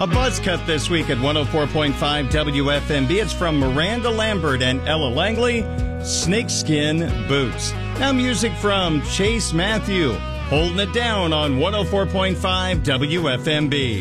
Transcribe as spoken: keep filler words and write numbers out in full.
A buzz cut this week at one oh four point five W F M B. It's from Miranda Lambert and Ella Langley, Snakeskin Boots. Now music from Chase Matthew, holding it down on one oh four point five W F M B.